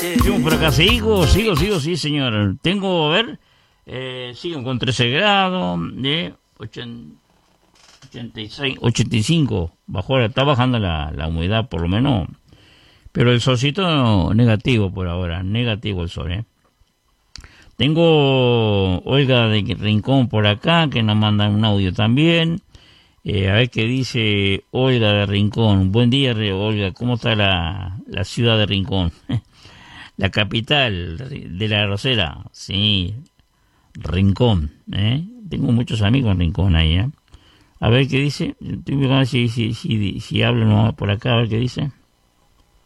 Seguimos por acá, sigo, sí, señor. Tengo, a ver, sigo con 13 grados, 86, 85. Está bajando la humedad por lo menos. Pero el solcito negativo por ahora, negativo el sol, Tengo Olga de Rincón por acá, que nos manda un audio también. A ver qué dice Olga de Rincón. Buen día, Olga. ¿Cómo está la ciudad de Rincón? La capital de la Rosera. Sí, Rincón. Tengo muchos amigos en Rincón ahí. A ver qué dice. Estoy mirando si hablo por acá, a ver qué dice.